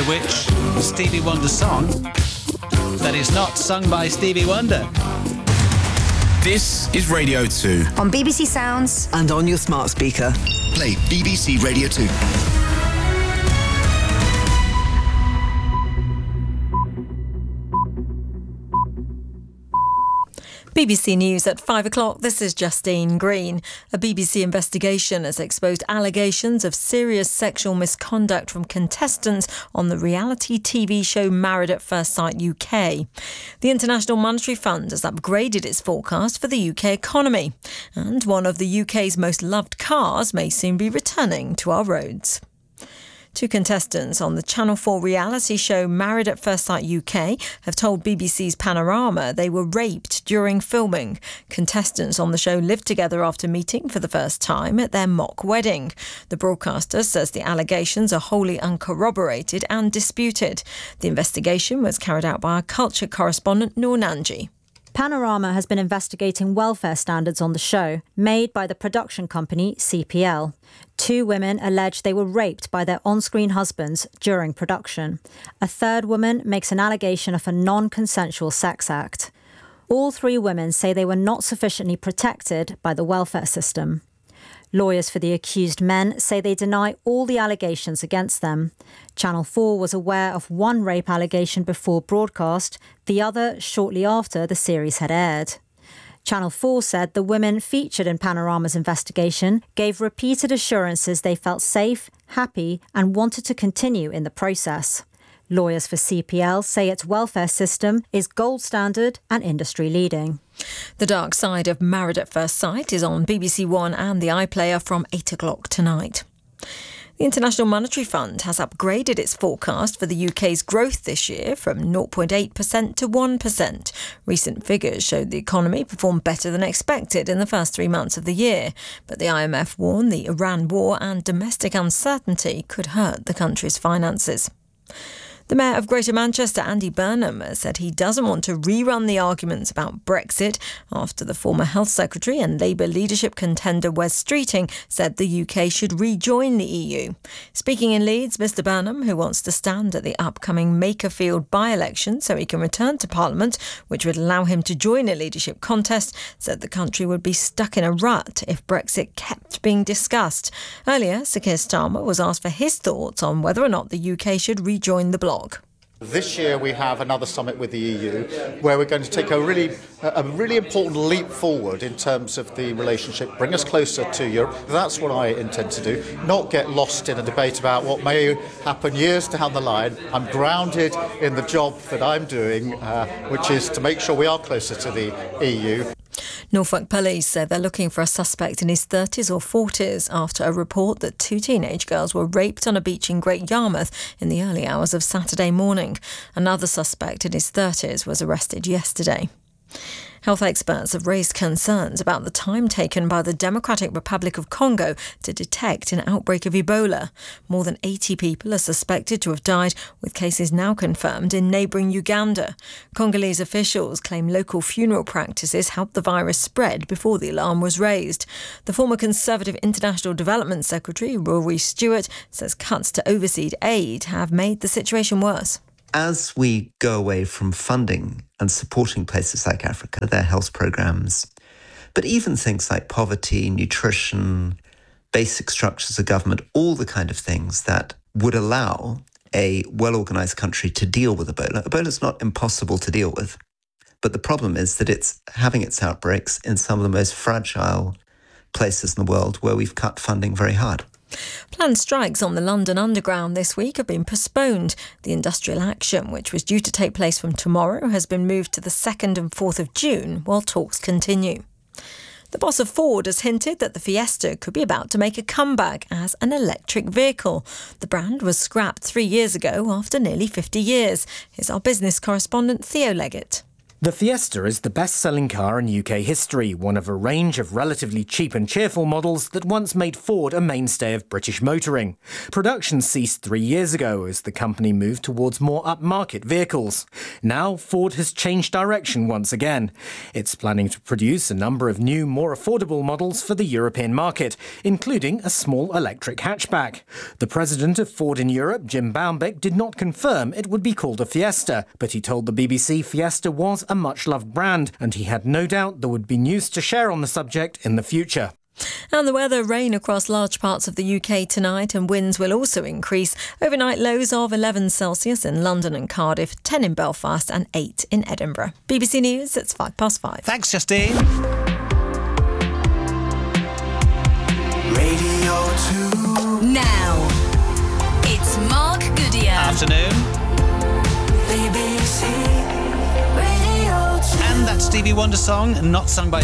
to which Stevie Wonder's song that is not sung by Stevie Wonder. This is Radio 2. On BBC Sounds. And on your smart speaker. Play BBC Radio 2. BBC News at 5 o'clock. This is Justine Green. A BBC investigation has exposed allegations of serious sexual misconduct from contestants on the reality TV show Married at First Sight UK. The International Monetary Fund has upgraded its forecast for the UK economy. And one of the UK's most loved cars may soon be returning to our roads. Two contestants on the Channel 4 reality show Married at First Sight UK have told BBC's Panorama they were raped during filming. Contestants on the show lived together after meeting for the first time at their mock wedding. The broadcaster says the allegations are wholly uncorroborated and disputed. The investigation was carried out by our culture correspondent Noor Nanji. Panorama has been investigating welfare standards on the show, made by the production company CPL. Two women allege they were raped by their on-screen husbands during production. A third woman makes an allegation of a non-consensual sex act. All three women say they were not sufficiently protected by the welfare system. Lawyers for the accused men say they deny all the allegations against them. Channel 4 was aware of one rape allegation before broadcast, the other shortly after the series had aired. Channel 4 said the women featured in Panorama's investigation gave repeated assurances they felt safe, happy and wanted to continue in the process. Lawyers for CPL say its welfare system is gold standard and industry leading. The Dark Side of Married at First Sight is on BBC One and the iPlayer from 8 o'clock tonight. The International Monetary Fund has upgraded its forecast for the UK's growth this year from 0.8% to 1%. Recent figures showed the economy performed better than expected in the first 3 months of the year, but the IMF warned the Iran war and domestic uncertainty could hurt the country's finances. The Mayor of Greater Manchester, Andy Burnham, said he doesn't want to rerun the arguments about Brexit after the former Health Secretary and Labour leadership contender Wes Streeting said the UK should rejoin the EU. Speaking in Leeds, Mr Burnham, who wants to stand at the upcoming Makerfield by-election so he can return to Parliament, which would allow him to join a leadership contest, said the country would be stuck in a rut if Brexit kept being discussed. Earlier, Sir Keir Starmer was asked for his thoughts on whether or not the UK should rejoin the bloc. This year we have another summit with the EU where we're going to take a really important leap forward in terms of the relationship, bring us closer to Europe. That's what I intend to do, not get lost in a debate about what may happen years down the line. I'm grounded in the job that I'm doing, which is to make sure we are closer to the EU. Norfolk police said they're looking for a suspect in his 30s or 40s after a report that two teenage girls were raped on a beach in Great Yarmouth in the early hours of Saturday morning. Another suspect in his 30s was arrested yesterday. Health experts have raised concerns about the time taken by the Democratic Republic of Congo to detect an outbreak of Ebola. More than 80 people are suspected to have died, with cases now confirmed in neighbouring Uganda. Congolese officials claim local funeral practices helped the virus spread before the alarm was raised. The former Conservative International Development Secretary, Rory Stewart, says cuts to overseas aid have made the situation worse. As we go away from funding and supporting places like Africa, their health programs, but even things like poverty, nutrition, basic structures of government, all the kind of things that would allow a well-organised country to deal with Ebola. Ebola is not impossible to deal with, but the problem is that it's having its outbreaks in some of the most fragile places in the world where we've cut funding very hard. Planned strikes on the London Underground this week have been postponed. The industrial action, which was due to take place from tomorrow, has been moved to the 2nd and 4th of June while talks continue. The boss of Ford has hinted that the Fiesta could be about to make a comeback as an electric vehicle. The brand was scrapped 3 years ago after nearly 50 years. Here's our business correspondent Theo Leggett. The Fiesta is the best-selling car in UK history, one of a range of relatively cheap and cheerful models that once made Ford a mainstay of British motoring. Production ceased 3 years ago as the company moved towards more upmarket vehicles. Now, Ford has changed direction once again. It's planning to produce a number of new, more affordable models for the European market, including a small electric hatchback. The president of Ford in Europe, Jim Baumbick, did not confirm it would be called a Fiesta, but he told the BBC Fiesta was a much-loved brand, and he had no doubt there would be news to share on the subject in the future. And the weather, rain across large parts of the UK tonight, and winds will also increase. Overnight lows of 11 Celsius in London and Cardiff, 10 in Belfast and 8 in Edinburgh. BBC News, it's 5:05. Thanks, Justine. Radio 2. Now, it's Mark Goodyear. Afternoon. BBC Radio 2. And that Stevie Wonder song, not sung by